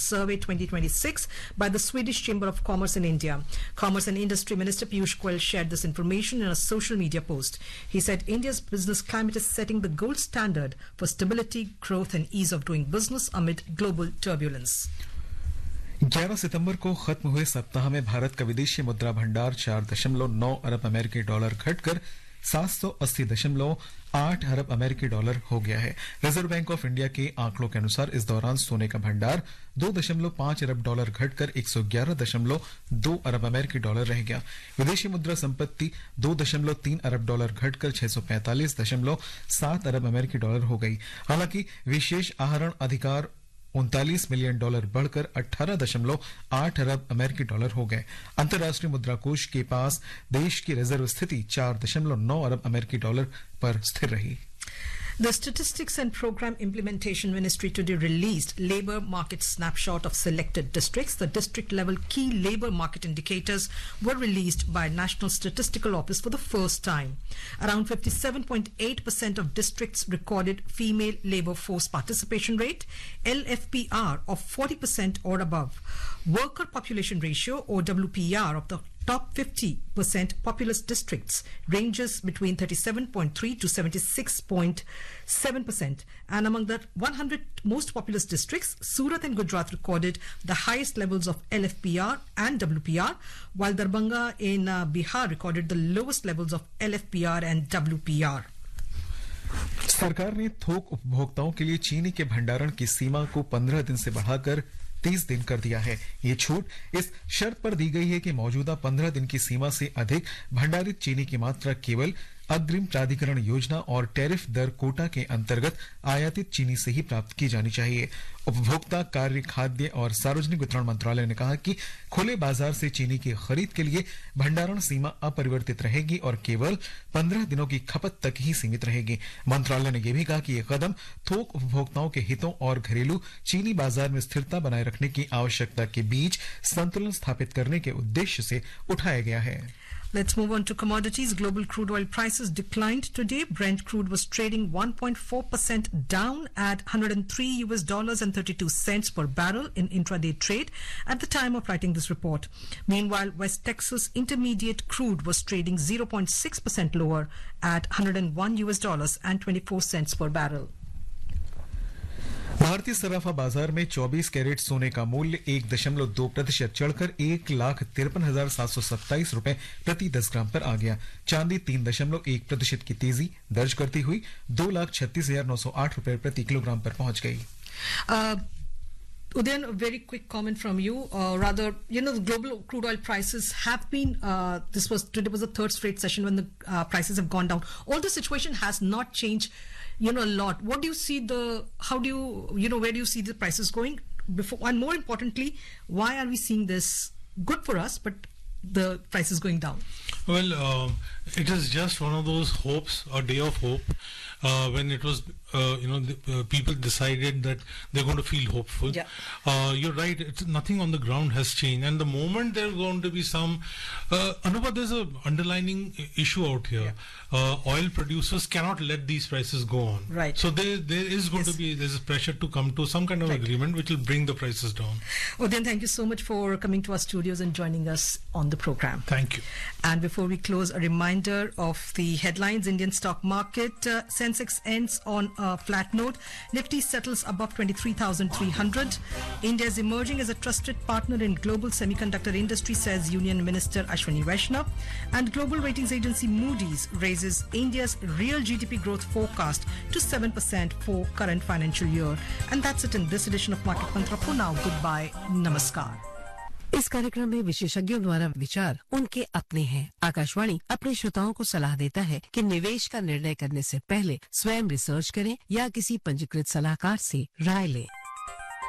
Survey 2026 by the Swedish Chamber of Commerce in India. Commerce and Industry Minister Piyush Goyal shared this information in a social media post. He said India's business climate is setting the gold standard for stability, growth and ease of doing business amid global turbulence. 11 सितंबर को खत्म हुए सप्ताह में भारत का विदेशी मुद्रा भंडार 4.9 अरब अमेरिकी डॉलर घटकर 780.8 अरब अमेरिकी डॉलर हो गया है। रिजर्व बैंक ऑफ इंडिया के आंकड़ों के अनुसार इस दौरान सोने का भंडार 2.5 अरब डॉलर घटकर 111.2 अरब अमेरिकी डॉलर रह गया। विदेशी मुद्रा संपत्ति 2.3 अरब डॉलर घटकर 645.7 अरब अमेरिकी डॉलर हो गई। हालांकि विशेष आहरण अधिकार 39 मिलियन डॉलर बढ़कर 18.8 अरब अमेरिकी डॉलर हो गए। अंतर्राष्ट्रीय मुद्रा कोष के पास देश की रिजर्व स्थिति 4.9 अरब अमेरिकी डॉलर पर स्थिर रही। The Statistics and Program Implementation Ministry today released labor market snapshot of selected districts. The district level key labor market indicators were released by National Statistical Office for the first time. Around 57.8% of districts recorded female labor force participation rate, LFPR of 40% or above. Worker population ratio or WPR of the top 50% populous districts ranges between 37.3 to 76.7%. And among the 100 most populous districts, Surat and Gujarat recorded the highest levels of LFPR and WPR, while Darbhanga in Bihar recorded the lowest levels of LFPR and WPR. सरकार ने थोक उपभोक्ताओं के लिए चीनी के भंडारण की सीमा को 15 दिन से बढ़ाकर 30 दिन कर दिया है। ये छूट इस शर्त पर दी गई है कि मौजूदा 15 दिन की सीमा से अधिक भंडारित चीनी की मात्रा केवल अग्रिम प्राधिकरण योजना और टैरिफ दर कोटा के अंतर्गत आयातित चीनी से ही प्राप्त की जानी चाहिए। उपभोक्ता कार्य, खाद्य और सार्वजनिक वितरण मंत्रालय ने कहा कि खुले बाजार से चीनी की खरीद के लिए भंडारण सीमा अपरिवर्तित रहेगी और केवल 15 दिनों की खपत तक ही सीमित रहेगी। मंत्रालय ने यह भी कहा कि यह कदम थोक उपभोक्ताओं के हितों और घरेलू चीनी बाजार में स्थिरता बनाए रखने की आवश्यकता के बीच संतुलन स्थापित करने के उद्देश्य से उठाया गया है। Let's move on to commodities. Global crude oil prices declined today. Brent crude was trading 1.4% down at $103.32 per barrel in intraday trade at the time of writing this report. Meanwhile, West Texas Intermediate crude was trading 0.6% lower at $101.24 per barrel. भारतीय सराफा बाजार में 24 carat सोने का मूल्य 1.2% चढ़कर 1,53,727 रुपए प्रति 10 ग्राम पर आ गया। चांदी 3.1% की तेजी दर्ज करती हुई 2,36,908 रुपए प्रति किलोग्राम पर पहुंच गई। Udayan, a very quick comment from you. The global crude oil prices have been, today was the third straight session when the prices have gone down. All the situation has not changed, a lot. What do you see where do you see the prices going? And more importantly, why are we seeing this good for us, but the price is going down? Well, it is just one of those hopes, a day of hope, when it was, people decided that they're going to feel hopeful. Yeah. You're right, nothing on the ground has changed. And the moment there's going to be some, Anubha, there's an underlining issue out here. Yeah. Oil producers cannot let these prices go on. Right. So there is going to be, there's a pressure to come to some kind of agreement which will bring the prices down. Udayan, thank you so much for coming to our studios and joining us on the program. Thank you. And before we close, a reminder of the headlines. Indian stock market, Sensex ends on a flat note. Nifty settles above 23,300. India is emerging as a trusted partner in global semiconductor industry, says Union Minister Ashwini Vaishnav. And global ratings agency Moody's raises India's real GDP growth forecast to 7% for current financial year. And that's it in this edition of Market Mantra. For now, goodbye. Namaskar. इस कार्यक्रम में विशेषज्ञों द्वारा विचार उनके अपने हैं। आकाशवाणी अपने श्रोताओं को सलाह देता है कि निवेश का निर्णय करने से पहले स्वयं रिसर्च करें या किसी पंजीकृत सलाहकार से राय लें।